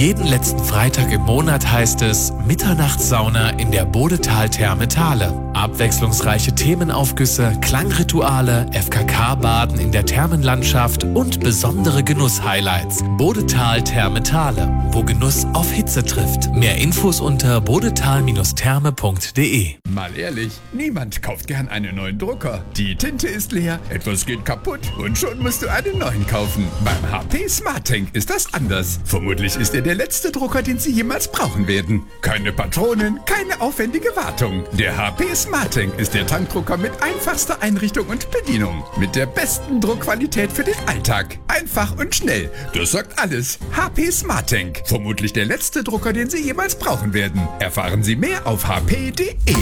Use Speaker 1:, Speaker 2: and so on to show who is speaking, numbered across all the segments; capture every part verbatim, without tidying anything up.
Speaker 1: Jeden letzten Freitag im Monat heißt es Mitternachtssauna in der Bodetal-Therme Thale. Abwechslungsreiche Themenaufgüsse, Klangrituale, F K K-Baden in der Thermenlandschaft und besondere Genuss-Highlights. Bodetal-Therme Thale, wo Genuss auf Hitze trifft. Mehr Infos unter bodetal Therme punkt de.
Speaker 2: Mal ehrlich, niemand kauft gern einen neuen Drucker. Die Tinte ist leer, etwas geht kaputt und schon musst du einen neuen kaufen. Beim H P SmartTank ist das anders. Vermutlich ist er der letzte Drucker, den Sie jemals brauchen werden. Keine Patronen, keine aufwendige Wartung. Der H P SmartTank ist der Tankdrucker mit einfachster Einrichtung und Bedienung. Mit der besten Druckqualität für den Alltag. Einfach und schnell. Das sagt alles. H P SmartTank. Vermutlich der letzte Drucker, den Sie jemals brauchen werden. Erfahren Sie mehr auf h p punkt de.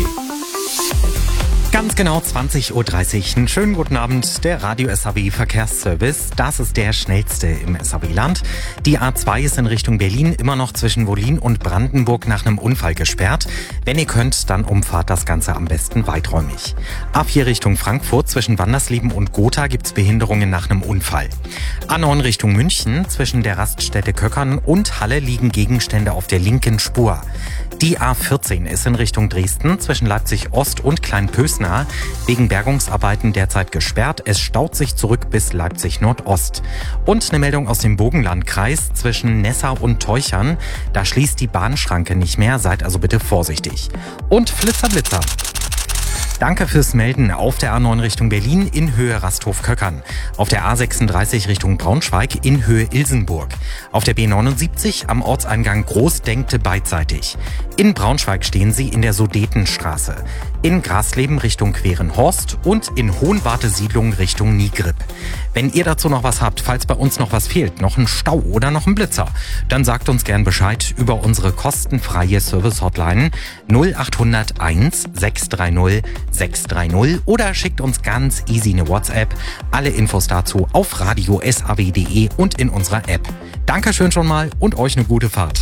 Speaker 3: Ganz genau zwanzig Uhr dreißig. Einen schönen guten Abend. Der Radio S A W Verkehrsservice. Das ist der schnellste im S A W-Land. Die A zwei ist in Richtung Berlin immer noch zwischen Wollin und Brandenburg nach einem Unfall gesperrt. Wenn ihr könnt, dann umfahrt das Ganze am besten weiträumig. A vier Richtung Frankfurt zwischen Wandersleben und Gotha gibt's Behinderungen nach einem Unfall. A neun Richtung München zwischen der Raststätte Köckern und Halle liegen Gegenstände auf der linken Spur. Die A vierzehn ist in Richtung Dresden zwischen Leipzig Ost und Kleinpösna wegen Bergungsarbeiten derzeit gesperrt. Es staut sich zurück bis Leipzig Nordost. Und eine Meldung aus dem Burgenlandkreis zwischen Nessa und Teuchern. Da schließt die Bahnschranke nicht mehr, seid also bitte vorsichtig. Und Flitzer Blitzer. Danke fürs Melden auf der A neun Richtung Berlin in Höhe Rasthof-Köckern. Auf der A sechsunddreißig Richtung Braunschweig in Höhe Ilsenburg. Auf der B neunundsiebzig am Ortseingang Großdenkte beidseitig. In Braunschweig stehen Sie in der Sudetenstraße. In Grasleben Richtung Querenhorst und in Hohenwarte-Siedlung Richtung Nigrib. Wenn ihr dazu noch was habt, falls bei uns noch was fehlt, noch ein Stau oder noch ein Blitzer, dann sagt uns gern Bescheid über unsere kostenfreie Service-Hotline null acht null null eins sechs drei null sechs drei null oder schickt uns ganz easy eine WhatsApp. Alle Infos dazu auf radio punkt s a w punkt de und in unserer App. Dankeschön schon mal und euch eine gute Fahrt.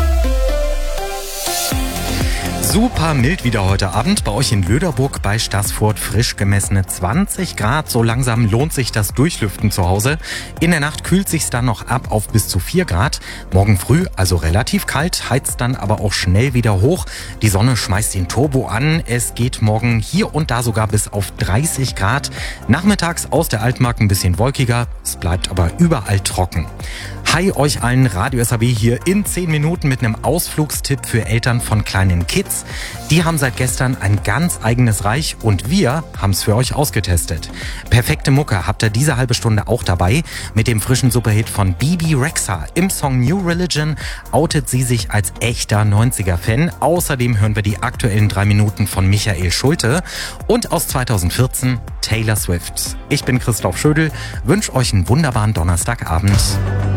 Speaker 3: Super mild wieder heute Abend. Bei euch in Löderburg bei Staßfurt frisch gemessene zwanzig Grad. So langsam lohnt sich das Durchlüften zu Hause. In der Nacht kühlt sich's dann noch ab auf bis zu vier Grad. Morgen früh also relativ kalt, heizt dann aber auch schnell wieder hoch. Die Sonne schmeißt den Turbo an. Es geht morgen hier und da sogar bis auf dreißig Grad. Nachmittags aus der Altmark ein bisschen wolkiger. Es bleibt aber überall trocken. Hi euch allen, Radio S A W hier in zehn Minuten mit einem Ausflugstipp für Eltern von kleinen Kids. Die haben seit gestern ein ganz eigenes Reich und wir haben es für euch ausgetestet. Perfekte Mucke habt ihr diese halbe Stunde auch dabei mit dem frischen Superhit von Bebe Rexha. Im Song New Religion outet sie sich als echter neunziger-Fan. Außerdem hören wir die aktuellen drei Minuten von Michael Schulte und aus zweitausendvierzehn Taylor Swift. Ich bin Christoph Schödel, wünsche euch einen wunderbaren Donnerstagabend.